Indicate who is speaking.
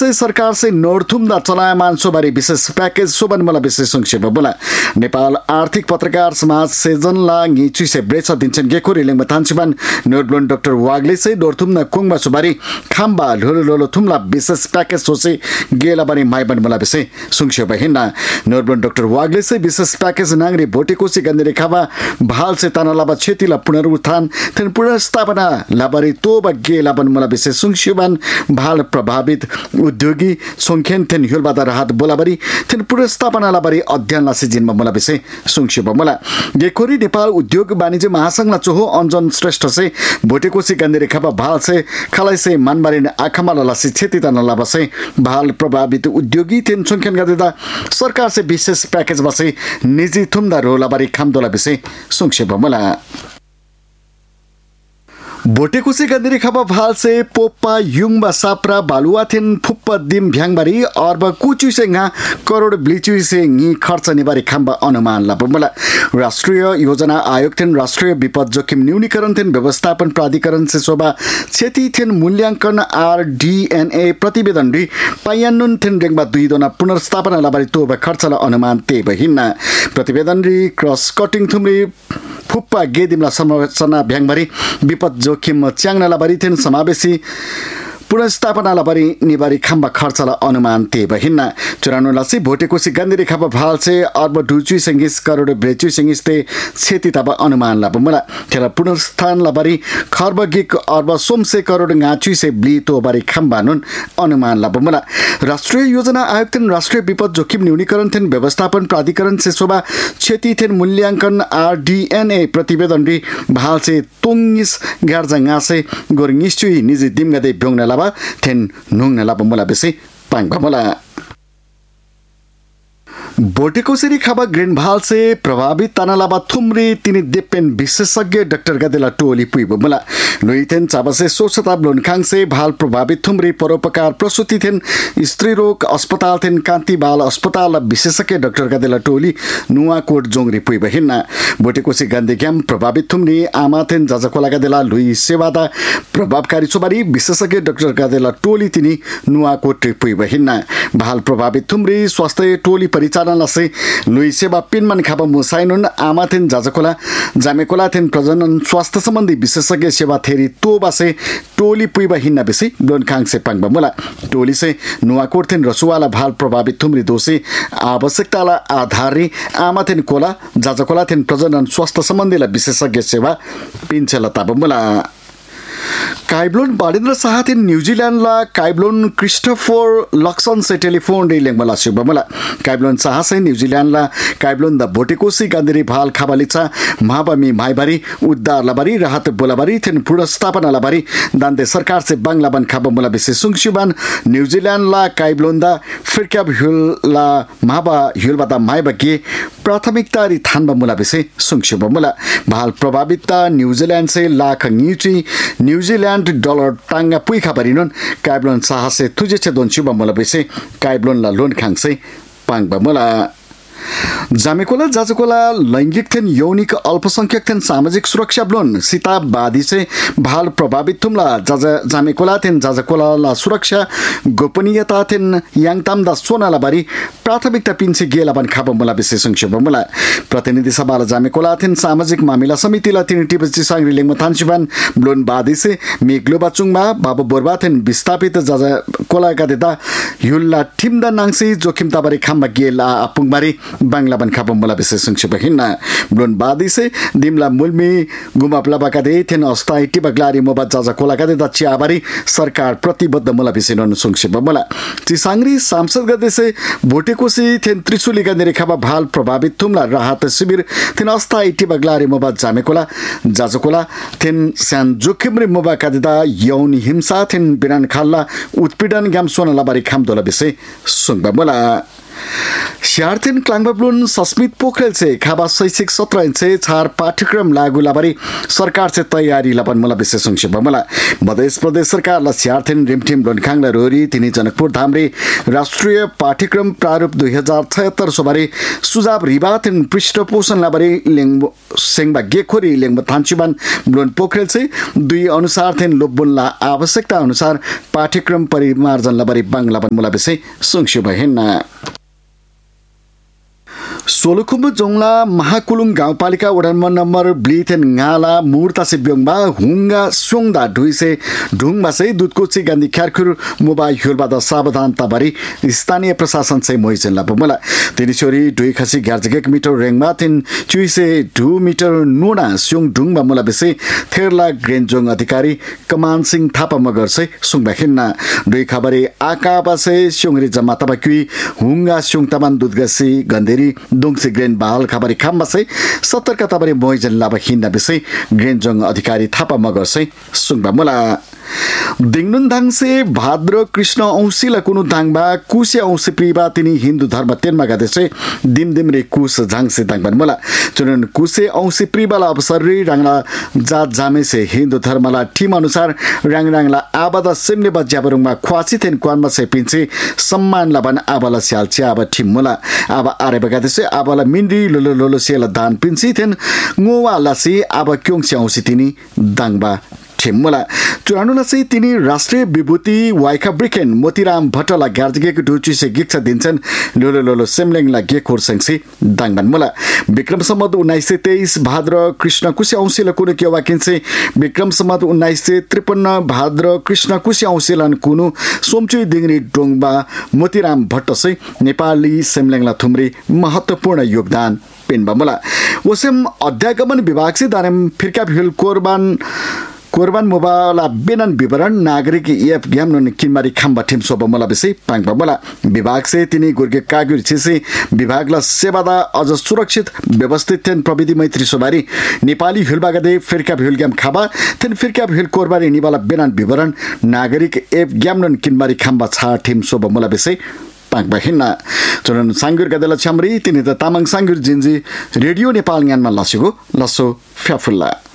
Speaker 1: विषय सरकार से नोर्थुम्दा चलायमान सोबारी विशेष पैकेज सोबन मला विशेष संक्षेप बोला नेपाल आर्थिक पत्रकार समाज सेजनला गिचु से ब्रेच दिन्छन् गेको रिलिङ मथान्सिबान नोटब्लोन डाक्टर वागले से नोर्थुम्दा कुङबा सोबारी खाम्बा लोलो थुम्ला विशेष पैकेज सोसे गेला बनी माइबन मला विशेष संक्षेप हिन्ना नोटब्लोन डाक्टर वागले से विशेष पैकेज नांगरी भोटेकोसी गन्ने रेखावा भाल से तानालाबा क्षेत्रीला पुनरुत्थान थेन पुनर्स्थापना लाबारी तोबा गेला बन मला विशेष संक्षेपन भाल प्रभावित उद्योगी सोंखेन थेन हिलबादा राहत बोलाबारी थेन पुनर्स्थापना लाबारी अध्ययन लासी जिनमा मला विशेष संक्षेप मला गेकोरी नेपाल उद्योग वाणिज्य महासंघ चोहो अञ्जन श्रेष्ठ से भोटेकोसी गन्ने रेखावा भाल से खालाई से मानबारी आखामा लासी क्षति ताना लाबा से भाल प्रभावित उद्योगी थेन सोंखेन गदेदा सरकार से विशेष पैकेज बसे निजी थुम्दा रोलाबारी खामदोला विषय संक्षेप मला भोटेकोसी गन्दिरी खबा भाल से पोप्पा युङबा साप्रा बालुवाथेन फुप्पा दिम भ्याङबारी अर्ब कुचुसेङा करोड ब्लिचुसेङी खर्च निबारी खाम्बा अनुमान लाबमला राष्ट्रिय योजना आयोग थेन राष्ट्रिय विपद जोखिम न्यूनीकरण थेन व्यवस्थापन प्राधिकरण से शोभा क्षति थेन मूल्यांकन RDNA प्रतिवेदन रि पायान्नुन थेन रेङबा दुई दोना पुनर्स्थापना लाबारी तोबा खर्चला अनुमान ते बहिन्ना प्रतिवेदन रि क्रस कटिङ थुम्री फुप्पा गेदिमला संरचना भ्याङबारी विपद जोखिम च्याङ्ना लाबारी थेन समावेशी पुनर्स्थापना लाबारी निबारी खाम्बा खर्चला अनुमान ते बहिन्ना 94 लासी भोटेकोसी गन्दिरी खाबा भाल से अर्ब डुचुई संगिस करोड ब्रेचुई संगिस ते क्षति तबा अनुमान लाबमला थेला पुनर्स्थान लाबारी खर्बगिक अर्ब सोमसे करोड गाचुई से ब्ली तो बारी खाम्बा नुन अनुमान लाबमला राष्ट्रिय योजना आयोग थेन राष्ट्रिय विपद जोखिम न्यूनीकरण थेन व्यवस्थापन प्राधिकरण से शोभा क्षति थेन मूल्यांकन RDNA प्रतिवेदन रि भाल से तोंगिस गार्जा से गोरङिसुई निजी दिमगदे भ्योङना लाबा थेन नुङना लाबा मला बेसे पाङबा मला भोटेकोसी खाबा ग्रीन भाल से प्रभावित तानालाबा थुम्री तिनी देपेन विशेषज्ञ डाक्टर गदेला टोली पुइबो मला लुइथेन चाबसे स्वच्छता ब्लोनखाङ से भाल प्रभावित थुम्री परोपकार प्रसूति थेन स्त्री रोग अस्पताल थेन कान्ति बाल अस्पताल विशेषज्ञ डाक्टर गदेला टोली नुवाकोट जोंगरी पुइबो हिन्ना भोटेकोसी गन्देग्याम प्रभावित थुम्री आमा थेन जाजकोला गदेला लुइ सेवादा प्रभावकारी सोबारी विशेषज्ञ डाक्टर गदेला टोली तिनी नुवाकोट पुइबो हिन्ना भाल प्रभावित थुम्री स्वास्थ्य टोली परिचालन से लुई सेवा पिनमान खाबा मुसाइनुन आमाथेन जाजकोला जामेकोला थेन प्रजनन स्वास्थ्य सम्बन्धी विशेषज्ञ सेवा थेरी तोबासे टोली पुइबा हिन्ना बेसी ब्लोनखाङ से पाङबा मला टोली से नुवाकोट थेन रसुवाला भाल प्रभावित थुम्री दोषी आवश्यकताला आधारी आमाथेन कोला जाजकोला थेन प्रजनन स्वास्थ्य सम्बन्धीला विशेषज्ञ सेवा पिन्छला ताबा मला काइब्लोन बाडेन्द्र साहथिन न्यूजीलैंडला काइब्लोन क्रिस्टोफर लक्सन से टेलीफोन रिलेङ मला सुबमला काइब्लोन साहसे न्यूजीलैंडला काइब्लोन द भोटेकोसी गान्दिरी भाल खाबालिचा महाबामी माइबारी उद्धार लाबारी राहत बोलाबारी थेन पुनर्स्थापना लाबारी दान्ते सरकार से बांग्ला बन खाबमला विशेष सुंगसुबान न्यूजीलैंडला काइब्लोन द फिरक्याब हुलला महाबा हुलबादा माइबागे प्राथमिकता रि थानबा मुला विशेष सुंगसुबमला भाल प्रभावितता न्यूजीलैंड से लाख न्यूची न्यूजीलैंड डॉलर टांगा पुई खबरिनुन काइब्लोन साहसे तुजे छे दोन शुभ मला बेसे काइब्लोन ला लोन खाङसे पाङबा मला जामेकोला जाजकोला लैंगिक थेन यौनिक अल्पसंख्यक थेन सामाजिक सुरक्षा ब्लोन सीता बादी से भाल प्रभावित थुमला जामेकोला थेन जाजकोला ला सुरक्षा गोपनीयता थेन याङताम दा सोनाला बारी प्राथमिकता पिन्से गेला बन खाबा मला विशेष संक्षेप मला प्रतिनिधि सभा जामेकोला थेन सामाजिक मामिला समितिला तिन टिबसी सांग रिलेङ मथान्सिबान ब्लोन बादी से मेग्लोबा चुङमा बाबु बोरबा थेन विस्थापित जाजकोला का देता युल्ला ठिमदा नाङसी जोखिम ताबारी खामबा गेला आपुङबारी बांग्ला बन खाबम मला विशेष संक्षेप हिन्ना ब्लोन बादी से दिमला मुलमी गुमापला बाकादे थेन अस्थायी टिबगलारी मोबा जाजा कोलाकादे दच्ची आबारी सरकार प्रतिबद्ध मला विशेष न संक्षेप मला चिसांगरी सांसद गदे से भोटेकोसी थेन त्रिशुली गदे रेखाबा भाल प्रभावित थुमला राहत शिविर थेन अस्थायी टिबगलारी मोबा जामेकोला जाजकोला थेन स्यान जोखिमरी मोबा कादिदा यौन हिंसा थेन बिरान खाल्ला उत्पीडन ग्याम सोनाला बारी खामदोला विशेष सुंगबा मला स्यार्थेन क्लाङबाब्लुन सस्मित पोखरेल से खाबा शैक्षिक सत्र से छार पाठ्यक्रम लागू लाबारी सरकार से तैयारी लपन मला विशेष संक्षेप मला मध्य प्रदेश सरकार ला स्यार्थेन रिमठिम लोनखाङ रोरी तिनी जनकपुर धामरे राष्ट्रिय पाठ्यक्रम प्रारूप 2076 सोबारे सुझाव रिबाथेन पृष्ठपोषण लाबारी लेङ सेङबा गेखोरी लेङ थान्चुबान लोन पोखरेल से दुई अनुसार थेन लोबुनला आवश्यकता अनुसार पाठ्यक्रम परिमार्जन लाबारी बांग्ला बन मला विशेष संक्षेप हेन्ना सोलुखुम्बु जोंगला महाकुलुङ गाउँपालिका वडा नम्बर ब्लिथेन गाला मुर्तासे ब्योङबा हुङ्गा सोङदा ढुइसे ढुङबासे दुधकोची गान्धी ख्यारखुर मोबाइल हिलबाद सावधानता बारी स्थानीय प्रशासन से मोइजन लापमला तिनीचोरी ढुइ खसी 11 मिटर रेङमा थिन चुइसे 2 मिटर नोडा सोङ ढुङबा मुला बेसे थेरला ग्रेन्जोङ अधिकारी कमान सिंह थापा मगरसे सुङबा खिन्ना ढुइ खबरे आकाबासे सोङरी जमाता बाक्युई हुङ्गा सोङ तमान दुधगसी गन्धेरी दोङसे ग्रेन बाल खबरी खाम्बासे सतर्कता बारे मोइजन लाबा हिन्दा बिसे ग्रेन्जोङ अधिकारी थापा मगरसे सुङबा मुला दिङनुन धाङसे भाद्र कृष्ण औँसीला कुनु धाङबा कुसे औँसी प्रिबा तिनी हिन्दू धर्म तेनमा गादेसे दिमदिमरे कुस झाङसे धाङबन मुला चुनन कुसे औँसी प्रिबाला अवसर राङला जात जामेसे हिन्दू धर्मला ठिम अनुसार राङराङला आबादा सिमने बज्याबरुङमा ख्वासी थेन क्वानमा से पिन्छे सम्मान लाबन आबाला स्याल च्याब ठिम मुला आबा आरे बगादेसे आबाला मिन्डी लोलो लोलो सेला दान पिन्छी थेन ngowa lasi aba kyong च्याउ सितिनी दाङबा ठेम्मला चुरानुला चाहिँ तिनी राष्ट्रिय विभूति वाइका ब्रिकेन मोतीराम भट्टला गार्जिगेको ढुचुसे गिक्छ दिन्छन् लोलो लोलो सेमलेङला गेखोर संसी दाङबान मला विक्रम सम्वत 1923 भाद्र कृष्ण कुसे औँसीला कुनु के वाकिन्से विक्रम सम्वत 1953 भाद्र कृष्ण कुसे औँसीला कुनु सोमचुई दिङरी डोङबा मोतीराम भट्ट चाहिँ नेपाली सेमलेङला थुम्री महत्त्वपूर्ण योगदान पेनबा मला वसेम अध्यागमन विभाग से दारेम फिरका भिल कोरबान मोबाला बेनन विवरण नागरिक एफ ग्यामन किनमारी खाम्बा ठिम सोब मला विषय पाङबा मला विभाग से तिनी गुर्गे कागुर छिसे विभागला सेवादा अझ सुरक्षित व्यवस्थित थेन प्रविधि मैत्री सोबारी नेपाली हिलबागदे फिरका भिल ग्याम खाबा थेन फिरका भिल कोरबारी निवाला बेनन विवरण नागरिक एफ ग्यामन किनमारी खाम्बा छा ठिम सोब मला विषय पाङबा हिन्ना चुनन सांगुर गदेला छ्यामरी तिनी त तामाङ सांगुर जिन्जी रेडियो नेपाल ज्ञानमा लसेको लसो फ्याफुल्ला